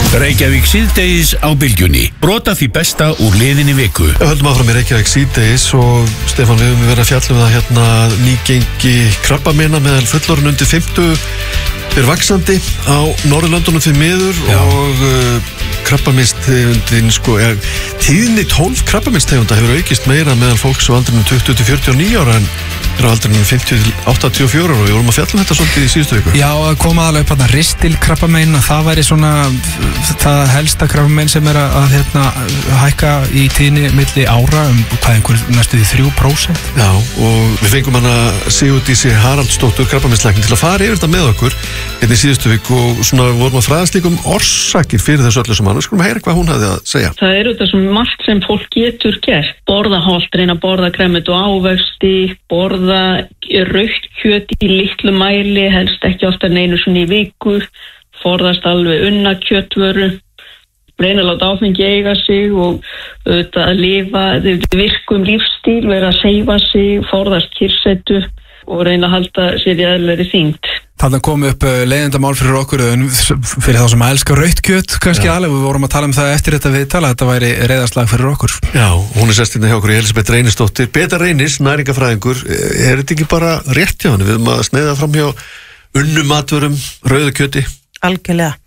Reykjavík síðdegis á bylgjunni. Brota því besta úr liðinni viku. Höldum áfram í Reykjavík síðdegis og Stefán, við höfum verið að fjalla um það hérna nýgengi krabbameina meðal fullorðin undir 50 er vaxandi á Norðurlöndunum því miður og krabbameinstegundin tíðni 12 krabbameinstegunda hefur aukist meira meðal fólks á aldrinum 20-49 ára en er á aldrinum 50-84 ára og við vorum að fjalla um þetta svolítið í síðustu viku. Já, að koma alveg upp að ristilkrabbamein að það væri svona það helsta krabbamein sem er að hækka í tíðni milli ára einhver næstu því 3%. Já, og við fengum hana Sigurdísi Haraldsdóttur krabbameinslækni til að fara yfir þetta með okkur hérna í síðustu viku og svona vorum að fræðast líka orsakir fyrir þessu öllu saman. Við skulum heyra hvað hún hafði að segja. Það eru þetta svona margt sem fólk getur gert. Borða holt, reyna að borða grænmeti og ávexti, borða rautt kjöt í litlu mæli, helst ekki oftar en einu svona í viku, forðast alveg unna kjötvöru, reyna að láta áfengi eiga sig og auðvitað að lifa virkum lífstíl, vera að seifa sig, forðast kyrrsetu og reyna að halda sér í eðlilegri þyngd. Þannig kom upp leiðindamál fyrir okkur fyrir þá sem að elska rautt kjöt kannski alveg, við vorum að tala um það eftir þetta viðtala, þetta væri reiðarslag fyrir okkur. Já, hún er sestinni hjá okkur í Elísabet Reynisdóttir. Beta Reynis, næringafræðingur, er þetta ekki bara rétt hjá hann? Við erum að sneiða fram hjá unnum matvörum, rauðu kjöti? Algjörlega.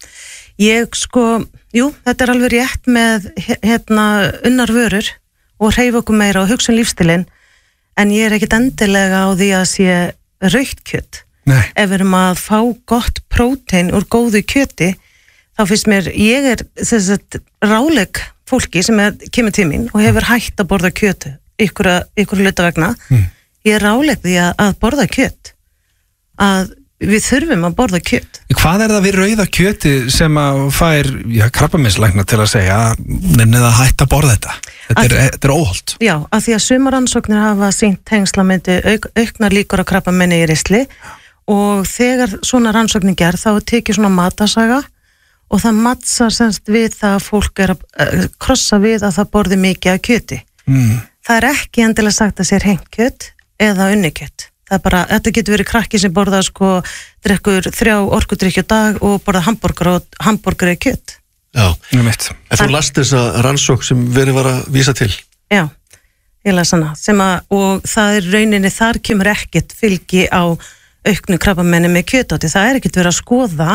Þetta er alveg rétt með unnar vörur og hreyfa okkur meira og hugsa lífstilinn, en ég er ekkit endilega á því að sé rautt kjöt. Nei. Ef við erum að fá gott prótein úr góðu kjöti, þá finnst mér, ég er ráleg fólki sem kemur til mín og hefur hætt að borða kjöt ykkur hluta vegna. Ég er ráleg því að borða kjöt, að við þurfum að borða kjöt. Hvað er það við rauða kjöti sem að fær krabbameinslækna til að segja nefnið að hætta að borða þetta? Þetta er óholt. Já, af því að sumar rannsóknir hafa sýnt tengslamyndi auknar líkur á krabbameini í ristli og þegar svona rannsóknir gerð þá tekið svona matasaga og það mattsar semst við það að fólk er að krossa við að það borði mikið af kjöti. Það er ekki endilega sagt að sér hengt kjöt eða unni kjöt. Það er bara, þetta getur verið krakki sem borða drekkur 3 orkudrykki á dag og borða hambúrgar eða kjöt. Já, en þú last þessa rannsókn sem verið var að vísa til? Já, ég las hana og það er rauninni, þar kemur ekkert fylgi á auknu krabbamenni með kjötáti. Það er ekkert verið að skoða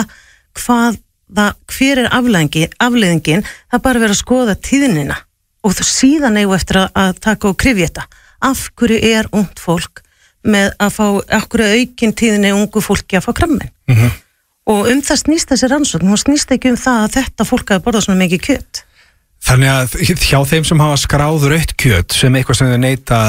hver er afleiðingin, það er bara verið að skoða tíðnina og síðan eigum eftir að taka og krifja þetta. Af hverju er ungt fólk með að fá aukin tíðni ungu fólki að fá krabbamein? Og það snýst þessi rannsókn, hún snýst ekki það að þetta fólk að borða svona mikið kjöt. Þannig að hjá þeim sem hafa skráð rautt kjöt sem eitthvað sem þau neita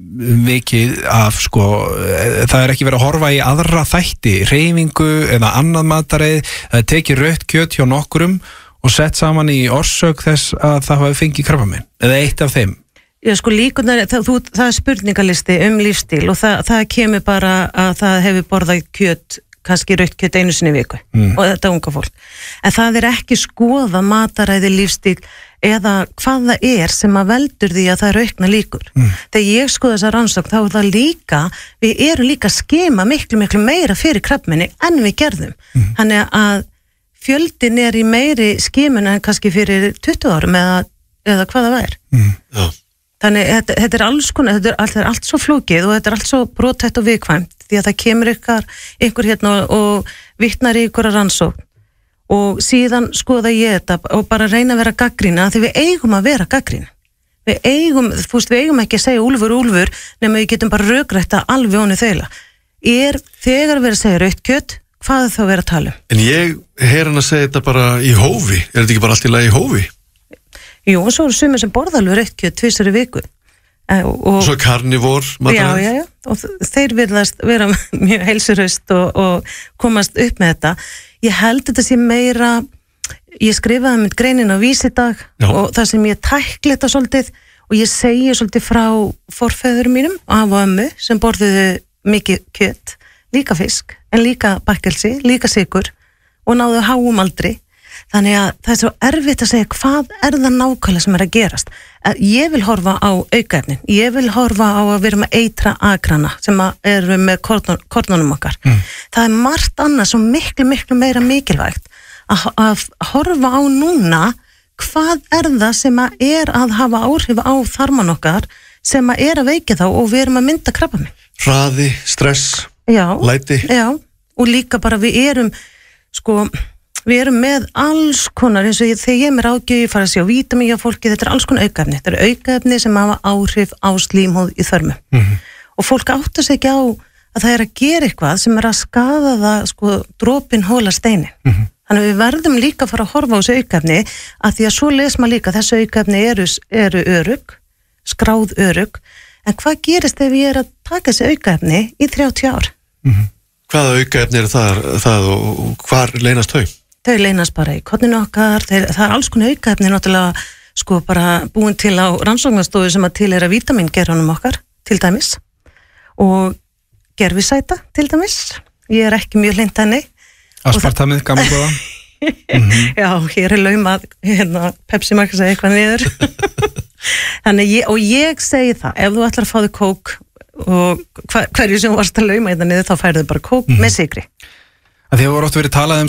mikið af, það er ekki verið að horfa í aðra þætti, hreyfingu eða annað matareið, það tekið rautt kjöt hjá nokkurum og sett saman í orsök þess að það hafi fengið krabbamein, eða eitt af þeim. Já, líkunar, það er spurningalisti lífstíl og það kemur bara að það hefur borðað kjöt, kannski rautt kjöt einu sinni í viku og þetta unga fólk. En það er ekki skoða mataræði, lífstíl eða hvað það er sem að veldur því að það er aukna líkur. Þegar ég skoða þessa rannsókn þá er það líka, við erum líka að skema miklu meira fyrir krabbameini en við gerðum. Þannig að fjöldin er í meiri skemun en kannski fyrir 20 árum eða hvað það er. Já. Þannig þetta er alls konar, þetta er allt svo flókið og þetta er allt svo brothætt og viðkvæmt því að það kemur einhver hérna og vitnar í ykkur að rannsókn og síðan skoða ég þetta og bara reyna að vera gagnrýna því við eigum að vera gagnrýna. Við eigum ekki að segja úlfur nema við getum bara rökrætta alveg onni þeila. Þegar við erum að segja rautt kjöt, hvað er það að vera að tala um? En ég heyr hann að segja þetta bara í hófi, er þetta ekki bara allt í lagi í hófi? Jú, og svo eru sumir sem borða alveg rautt kjöt 2 sinni í viku. Og svo karnivór mataræði? Já, og þeir virðast vera mjög heilsuhraust og komast upp með þetta. Ég held þetta sé meira, ég skrifaði með greinin á Vísidag og það sem ég tækla þetta svolítið og ég segi svolítið frá forfeðurum mínum og afa og ömmu sem borðuðu mikið kjöt, líka fisk, en líka bakkelsi, líka sykur og náðu háum aldri. Þannig að það er svo erfitt að segja hvað er það nákvæmlega sem er að gerast. Ég vil horfa á aukaefnin, ég vil horfa á að vera með eitra akrana sem eru með kornunum okkar. Það er margt annað svo miklu meira mikilvægt að horfa á núna hvað það sem að hafa áhrif á þarman okkar sem að veikja þá og við erum að mynda krabbamein. Hraði, stress, læti. Já, og líka bara við erum með alls konar, eins og þegar ég mér ágjöf, ég fara að sjá vítamín hjá fólki, þetta alls konar aukaefni. Þetta aukaefni sem hafa áhrif á slímhúð í þörmum. Og fólk áttar sig ekki á að það að gera eitthvað sem að skaða það, dropinn hóla steinin. Þannig að við verðum líka að fara að horfa á þessu aukaefni, að því að svo les maður líka þessu aukaefni eru örugg, skráð örugg, en hvað gerist ef ég að taka þessi aukaefni í 30 ár? Hvaða aukaefni það og hvar leynast þau? Þau leynast bara í korninu okkar, það alls konar aukaefni náttúrulega bara búin til á rannsóknarstofu sem að til að vítamingerunum okkar, til dæmis, og gerfisæta, til dæmis. Ég ekki mjög hlynnt henni. Aspartamið, gaman góða. Já, hér laumað Pepsi Max eða eitthvað niður. Þannig, og ég segi það, ef þú ætlar að fá þig kók og hverju sem varst að lauma þetta niður, þá færðu bara kók með sykri. Því að voru oft verið talað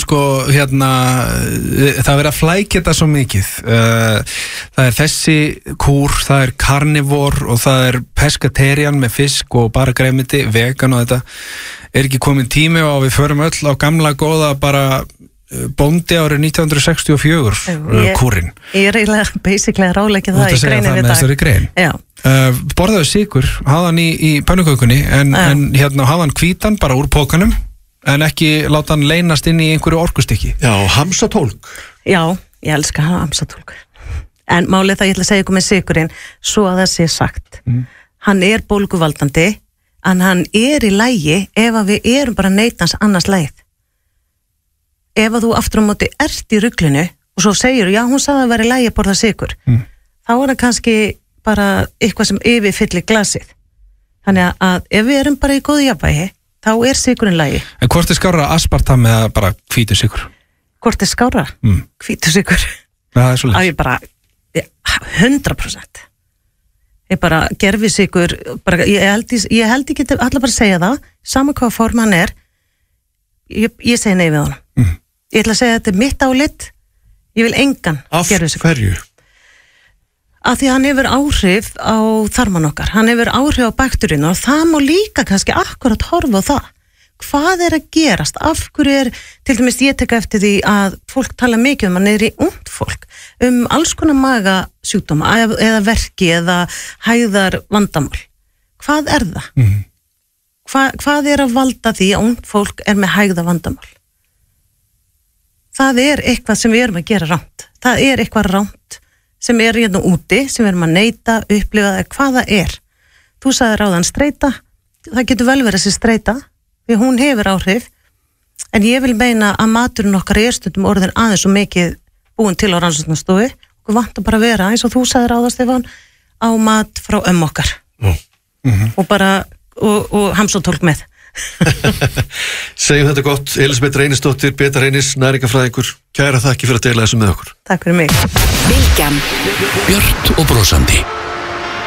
það verið að flækja þetta svo mikið. Það þessi kúr, það karnivor og það pescatarian með fisk og bara grænmeti, vegan og þetta. Ekki komin tími og við förum öll á gamla góða bara bóndi árið 1964 kúrin. Ég eiginlega basically að ráleggja það í greinin við dag. Þessari grein. Já. Borðaðu sykur, hafa hann í pönnukökunni en hafa hann hvítan bara úr pókanum en ekki láta hann leynast inn í einhverju orkustykki. Já, hamsatólk. Já, ég elska hamsatólk. En málið það ég ætla að segja ykkur með sykurinn svo að það sé sagt. Hann bólguvaldandi en hann í lagi ef að við erum bara neytans annars lagið. Ef að þú aftur á móti ert í ruglinu og svo segir, já, hún sagði að vera í lagi að borða sykur, þá það kannski bara eitthvað sem yfirfyllir glasið. Þannig að ef við erum bara í góðu jafnvægi, þá sykurinn lagi. En hvort skárra aspartam eða bara hvítur sykur? Hvort skárra? Hvítur sykur. Það svo leiðis. Ég bara 100%. Ég bara gerfisykur, ég held ekki allar bara að segja það, sama hvað form hann ég segi nei við honum. Ég ætla að segja að þetta mitt álit, ég vil engan gerfisykur. Af hverju? Af því hann hefur áhrif á þarman okkar, hann hefur áhrif á bakteríuna og það má líka kannski akkurat horfa á það. Hvað að gerast? Af hverju til dæmis ég tek eftir því að fólk tala mikið hann í ungt fólk, alls konar magasjúkdóma eða verki eða hægðar vandamál. Hvað það? Hvað að valda því að ungt fólk með hægðar vandamál? Það eitthvað sem við erum að gera rangt. Það eitthvað rangt sem hérna úti, sem við erum að neyta, upplifa það, hvað það Þú sagði ráðan streita, það getur vel verið þessi streita, því hún hefur áhrif, en ég vil meina að maturinn okkar stundum orðin aðeins og mikið búin til á rannsóknarstofu, og vantar bara að vera, eins og þú sagði ráðan, Stefán, á mat frá okkar. Og bara, og hamsatólk með. Segjum þetta gott, Elísabet Reynisdóttir, Beta Reynis, næringafræðingur, kæra þakki fyrir að deila þessu með okkur. Takk fyrir mig. Bylgjan, björt og brosandi.